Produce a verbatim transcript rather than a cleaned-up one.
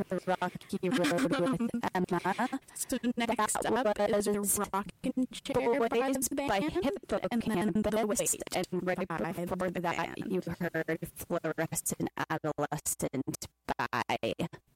to Rocky Road with Emma. So next That up was is the Rockin' Chair Boys by by Hippo Hippo and and the the Waste. Waste. And right by before the that, band. you heard Fluorescent Adolescent by